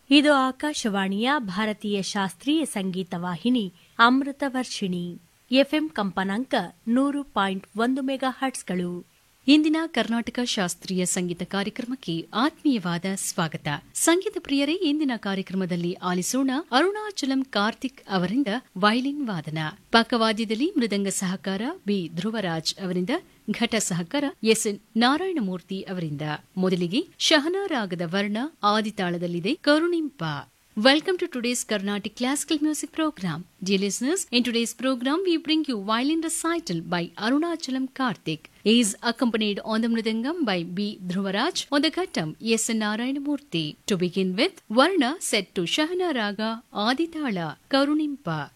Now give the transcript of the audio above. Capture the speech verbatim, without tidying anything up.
ಇದು ಆಕಾಶವಾಣಿಯ ಭಾರತೀಯ ಶಾಸ್ತ್ರೀಯ ಸಂಗೀತ ವಾಹಿನಿ ಅಮೃತ ವರ್ಷಿಣಿ ಎಫ್ಎಂ ಕಂಪನಾಂಕ ನೂರು ಪಾಯಿಂಟ್ ಒಂದು ಮೆಗಾ ಹರ್ಟ್ಸ್ಗಳು. ಇಂದಿನ ಕರ್ನಾಟಕ ಶಾಸ್ತ್ರೀಯ ಸಂಗೀತ ಕಾರ್ಯಕ್ರಮಕ್ಕೆ ಆತ್ಮೀಯವಾದ ಸ್ವಾಗತ. ಸಂಗೀತ ಪ್ರಿಯರೇ, ಇಂದಿನ ಕಾರ್ಯಕ್ರಮದಲ್ಲಿ ಆಲಿಸೋಣ ಅರುಣಾಚಲಂ ಕಾರ್ತಿಕ್ ಅವರಿಂದ ವೈಲಿನ್ ವಾದನ. ಪಕ್ಕವಾದ್ಯದಲ್ಲಿ ಮೃದಂಗ ಸಹಕಾರ ಬಿ ಧ್ರುವರಾಜ್ ಅವರಿಂದ, ಘಟ ಸಹಕಾರ ಎಸ್ ಎನ್ ನಾರಾಯಣಮೂರ್ತಿ ಅವರಿಂದ. ಮೊದಲಿಗೆ ಶಹನಾ ರಾಗದ ವರ್ಣ ಆದಿತಾಳದಲ್ಲಿದೆ ಕರುಣಿಂಪ. Welcome to today's Carnatic Classical Music Program. Dear listeners, in today's program we bring you violin recital by Arunachalam Karthik. He is accompanied on the mridangam by B. Dhruvaraj, on the ghattam S. N. Narayanamurthy. To begin with, Varna set to Shahana Raga Aditala Karunimpa.